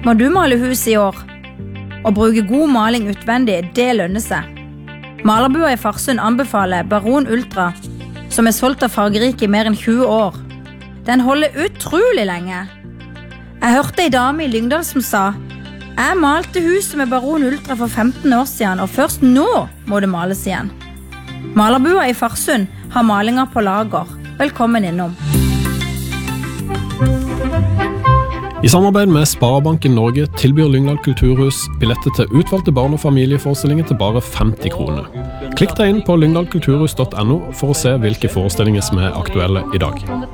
Må du male hus i år? Å bruke god maling utvendig, det lønner seg. Malerbua i Farsund anbefaler Baron Ultra, som solgt av Fargerike i mer enn 20 år. Den holder utrolig lenge. Jeg hørte en dame i Lyngdal som sa: jeg malte huset med Baron Ultra for 15 år siden, og først nå må det males igjen. Malerbua i Farsund har malinger på lager. Velkommen innom. I samarbeid med Sparebanken Norge tilbyr Lyngdal Kulturhus billetter til utvalgte barn- og familieforestillinger til bare 50 kroner. Klikk deg inn på lyngdalkulturhus.no for å se hvilke forestillinger som er aktuelle i dag.